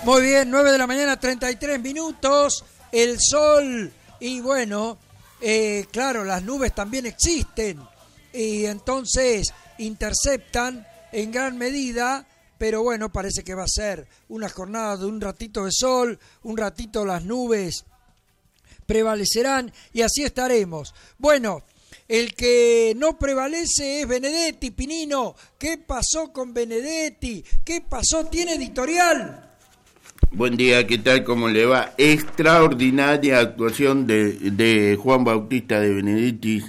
Muy bien, 9 de la mañana, 33 minutos, el sol y bueno, claro, las nubes también existen y entonces interceptan en gran medida, pero bueno, parece que va a ser una jornada de un ratito de sol, un ratito las nubes prevalecerán y así estaremos. Bueno, el que no prevalece es Benedetti, Pinino. ¿Qué pasó con Benedetti? ¿Qué pasó? ¿Tiene editorial? Buen día, ¿qué tal? ¿Cómo le va? Extraordinaria actuación de Juan Bautista de Benedetti.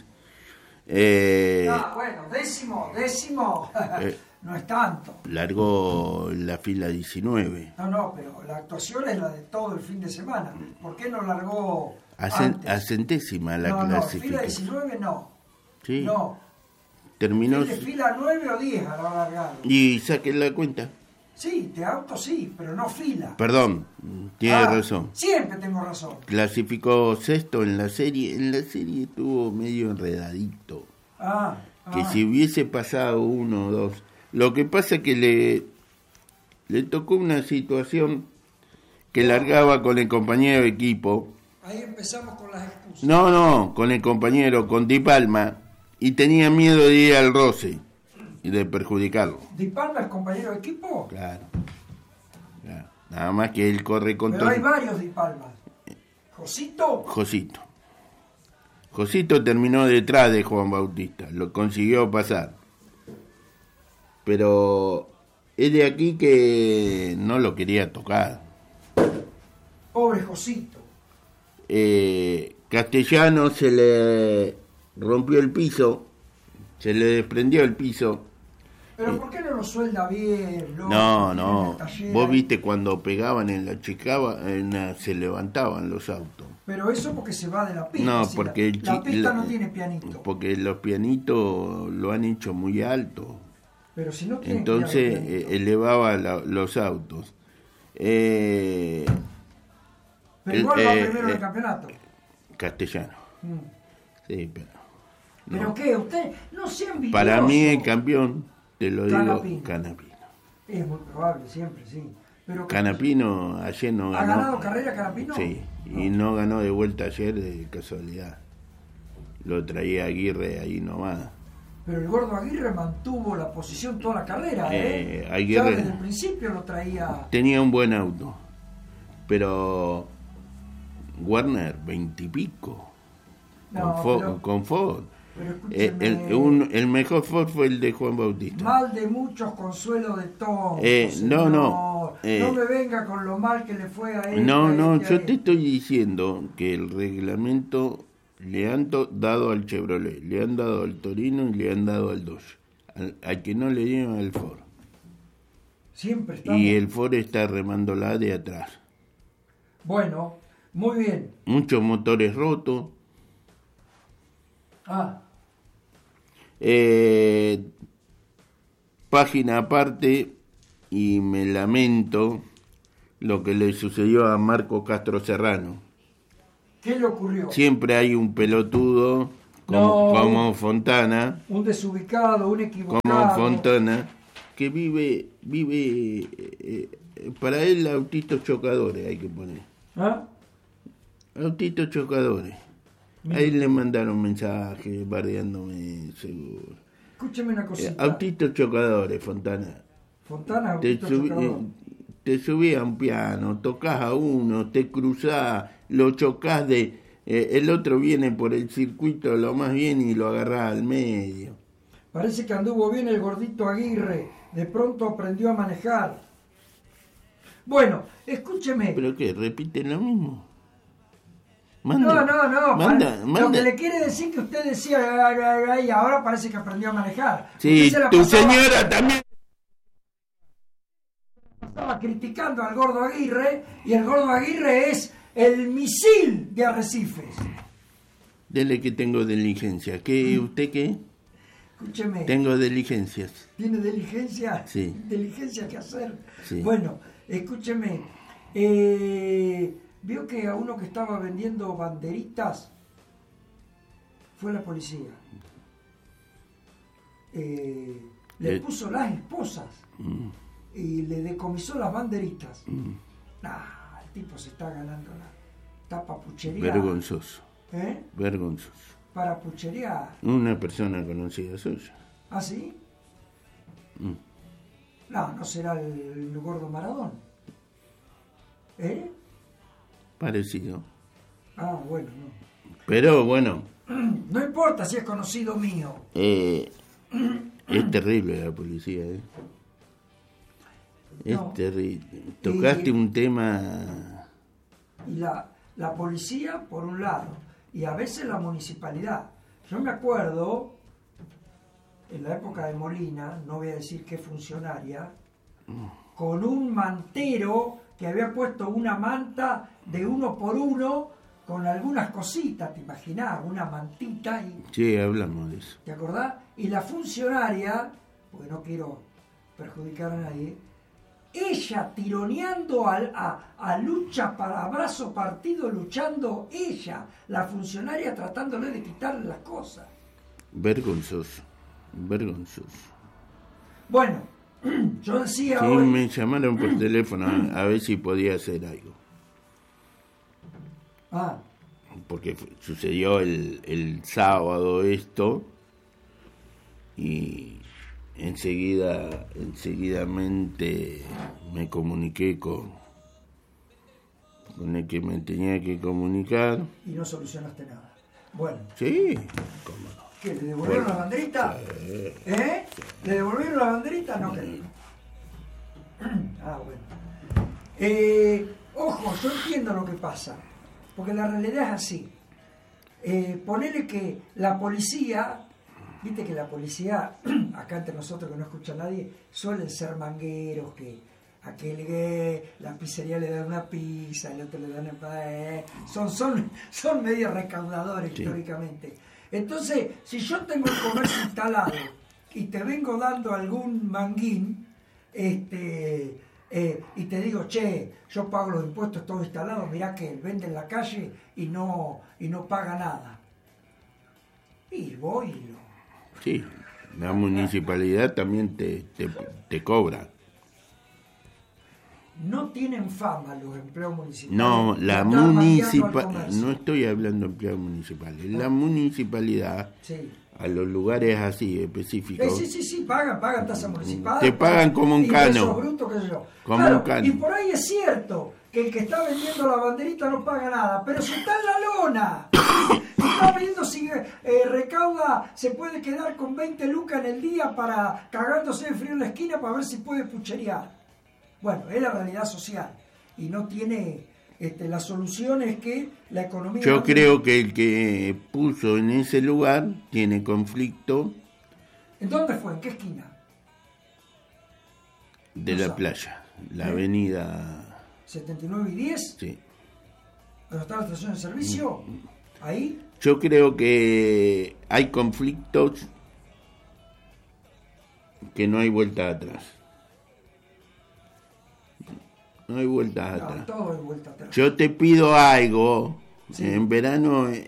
Bueno, décimo. No es tanto. Largó la fila 19. No, pero la actuación es la de todo el fin de semana. ¿Por qué no largó antes? A centésima la clasificación. No, fila 19 no. Sí. No. Terminó. Fila 9 o 10 a la largada. Y saquen la cuenta. Sí, de auto sí, pero no fila. Perdón, tiene razón. Siempre tengo razón. Clasificó sexto en la serie. En la serie estuvo medio enredadito. Que si hubiese pasado 1 o 2. Lo que pasa es que le tocó una situación que largaba con el compañero de equipo. Ahí empezamos con las excusas. No, con el compañero, con Di Palma, y tenía miedo de ir al roce y de perjudicarlo. ¿Di Palma es compañero de equipo? Claro. Nada más que él corre con pero todo. Hay varios Di Palma. Josito terminó detrás de Juan Bautista, lo consiguió pasar. Pero es de aquí que no lo quería tocar. Pobre Josito. Castellano se le rompió el piso, se le desprendió el piso. ¿Pero por qué no lo suelda bien? No. Vos viste cuando pegaban en la chicaba, se levantaban los autos. Pero eso porque se va de la pista. No, porque la pista no tiene pianito. Porque los pianitos lo han hecho muy alto. Pero si no tiene entonces elevaba los autos. Pero igual va primero en el campeonato. Castellano. Sí, pero. ¿Pero no. ¿Qué? Usted no sea envidioso. Para mí el campeón, te lo Canapino. digo, Canapino. Es muy probable, siempre, sí. Pero Canapino ayer no ganó. ¿Ha ganado carrera Canapino? Sí, y no ganó de vuelta ayer de casualidad. Lo traía Aguirre ahí nomás. Pero el gordo Aguirre mantuvo la posición toda la carrera, Aguirre, ya desde el principio lo traía. Tenía un buen auto, pero Werner 20 y pico con Ford. Pero el mejor Ford fue el de Juan Bautista. Mal de muchos, consuelo de todos. No me venga con lo mal que le fue a él. Yo te estoy diciendo que el reglamento le han dado al Chevrolet, le han dado al Torino y le han dado al Dodge. Al que no le dieron al Ford. Siempre estamos. Y el Ford está remándola de atrás. Bueno, muy bien. Muchos motores rotos. Página aparte, y me lamento lo que le sucedió a Marco Castro Serrano. ¿Qué le ocurrió? Siempre hay un pelotudo como Fontana, un desubicado, un equivocado, como Fontana, que vive para él autitos chocadores hay que poner. Autitos chocadores. Ahí le mandaron mensajes bardeándome, seguro. Escúcheme una cosita. Autitos chocadores, Fontana. Te subís a un piano, tocas a uno, te cruzás, lo chocás el otro viene por el circuito lo más bien y lo agarrás al medio. Parece que anduvo bien el gordito Aguirre. De pronto aprendió a manejar. Bueno, escúcheme. ¿Pero qué? ¿Repiten lo mismo? No. Lo que le quiere decir que usted decía y ahora parece que aprendió a manejar. Sí, tu señora también estaba criticando al gordo Aguirre y el gordo Aguirre es el misil de Arrecifes. Dele que tengo diligencia. ¿Qué? ¿Usted qué? Escúcheme. Tengo diligencias. ¿Tiene diligencia? Sí. ¿Diligencia que hacer? Sí. Bueno, escúcheme. Vio que a uno que estaba vendiendo banderitas fue la policía. Le puso las esposas y le decomisó las banderitas. El tipo se está ganando la tapapuchería. Vergonzoso. ¿Eh? Vergonzoso. Para pucherear. Una persona conocida suya. ¿Ah, sí? No será el gordo Maradón. Parecido. Bueno, no. Pero bueno. No importa si es conocido mío. Es terrible la policía, Es terrible. Tocaste un tema... Y la policía, por un lado, y a veces la municipalidad. Yo me acuerdo, en la época de Molina, no voy a decir qué funcionaria, con un mantero que había puesto una manta de 1x1 con algunas cositas, ¿te imaginás? Una mantita. Sí, hablamos de eso. ¿Te acordás? Y la funcionaria, porque no quiero perjudicar a nadie, ella tironeando a lucha para brazo partido, luchando ella, la funcionaria tratándole de quitarle las cosas. Vergonzoso. Bueno, yo decía sí, hoy... me llamaron por teléfono a ver si podía hacer algo. Porque sucedió el sábado esto y enseguidamente me comuniqué con el que me tenía que comunicar. Y no solucionaste nada. Bueno. Sí, cómo no. ¿Qué, le devolvieron la banderita? ¿Le devolvieron la banderita? No creo. Bueno. Ojo, yo entiendo lo que pasa, porque la realidad es así. Ponele que la policía, viste que la policía, acá entre nosotros que no escucha a nadie, suelen ser mangueros, que aquel que la pizzería le da una pizza, el otro le da una... Son medio recaudadores, sí, históricamente. Entonces, si yo tengo el comercio instalado y te vengo dando algún manguín, y te digo, che, yo pago los impuestos todo instalado, mirá que él vende en la calle y no paga nada. Y voy y lo... Sí, la municipalidad también te cobra. No tienen fama los empleados municipales. No, la municipalidad, no estoy hablando de empleados municipales, la municipalidad, sí, a los lugares así específicos. Sí, pagan tasa municipal. Te pagan como un cano. Bruto, qué sé yo. Como claro, un cano. Y por ahí es cierto que el que está vendiendo la banderita no paga nada, pero si está en la lona, está viendo si recauda, se puede quedar con 20 lucas en el día para cagándose de frío en la esquina para ver si puede pucherear. Bueno, es la realidad social y no tiene... la solución es que la economía... Yo creo que el que puso en ese lugar tiene conflicto. ¿En dónde fue? ¿En qué esquina? De la playa, la avenida... 79 y 10. Sí. ¿Dónde está la estación de servicio? ¿Ahí? Yo creo que hay conflictos que no hay vuelta atrás. No hay vuelta atrás. Todo hay vuelta atrás. Yo te pido algo. Sí. En verano... hable.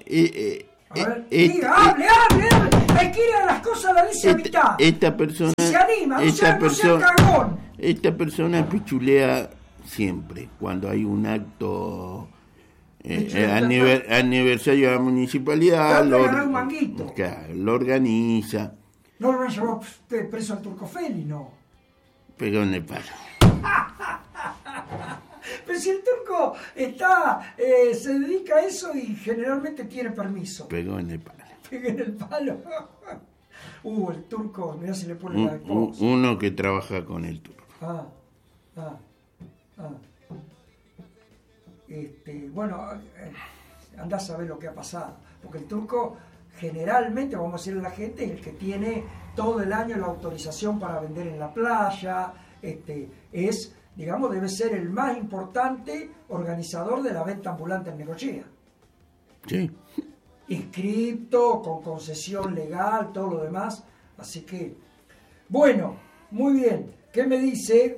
Es que ir a las cosas la dice a mitad. Esta persona... Si se anima, no sea cagón. Esta persona pichulea siempre. Cuando hay un acto... aniversario de la municipalidad... Lo organiza. No lo van a llevar preso al Turco Feli, no. Pegó en el palo. Pero si el turco se dedica a eso y generalmente tiene permiso. Pegó en el palo. Pegó en el palo. El turco, mirá si le pone la esposa. Uno que trabaja con el turco. Bueno, andás a ver lo que ha pasado. Porque el turco, generalmente, vamos a decirle a la gente, es el que tiene todo el año la autorización para vender en la playa. Es... digamos, debe ser el más importante organizador de la venta ambulante en Necochea. Sí. Inscripto, con concesión legal, todo lo demás. Así que, bueno, muy bien. ¿Qué me dice?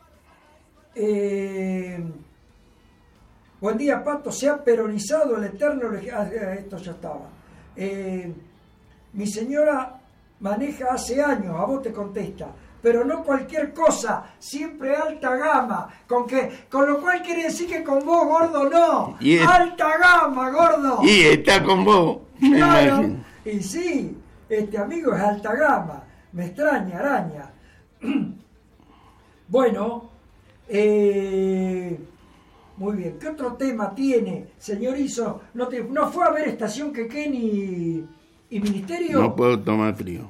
Buen día, Pato. Se ha peronizado el eterno... esto ya estaba. Mi señora maneja hace años, a vos te contesta, pero no cualquier cosa, siempre alta gama, con lo cual quiere decir que con vos, gordo, no, alta gama, gordo. Y está con vos, claro, y sí, este amigo es alta gama, me extraña, araña. Bueno, muy bien, ¿qué otro tema tiene, señor Iso? ¿No fue a ver Estación Quequén y Ministerio? No puedo tomar frío.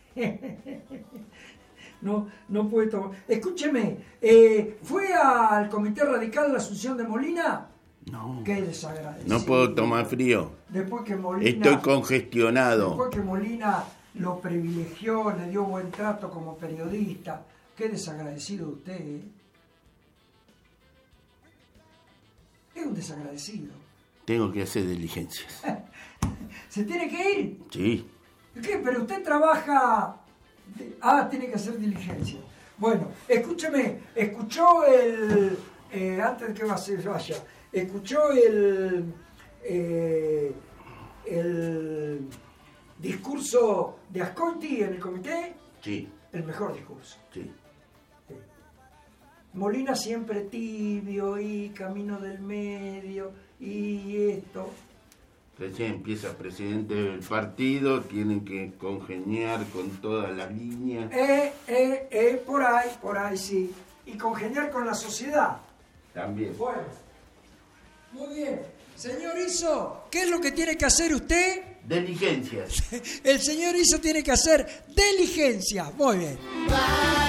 No puede tomar. Escúcheme, ¿fue al Comité Radical la Asunción de Molina? No. Qué desagradecido. No puedo tomar frío. Después que Molina, estoy congestionado. Después que Molina lo privilegió, le dio buen trato como periodista. Qué desagradecido usted, ¿eh? Es un desagradecido. Tengo que hacer diligencias. ¿Se tiene que ir? Sí. ¿Qué? Pero usted trabaja... tiene que hacer diligencia. Bueno, escúcheme, escuchó antes de que vaya, escuchó el discurso de Ascolti en el comité. Sí. El mejor discurso. Sí. Molina siempre tibio y camino del medio y esto. Recién empieza presidente del partido, tienen que congeniar con todas las líneas. Por ahí sí. Y congeniar con la sociedad. También. Bueno, muy bien. Señor Iso, ¿qué es lo que tiene que hacer usted? Diligencias. El señor Iso tiene que hacer diligencias. Muy bien.